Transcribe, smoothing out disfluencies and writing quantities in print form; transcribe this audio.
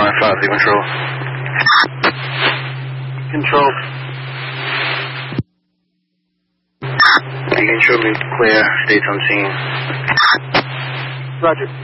line 5, control. Control. You can show me clear, states on scene. Roger.